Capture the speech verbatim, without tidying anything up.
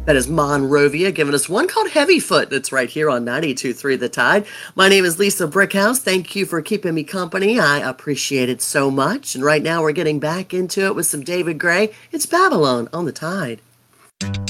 That is Monrovia giving us one called Heavyfoot that's right here on ninety-two point three The Tide. My name is Lisa Brickhouse. Thank you for keeping me company. I appreciate it so much. And right now we're getting back into it with some David Gray. It's Babylon on The Tide.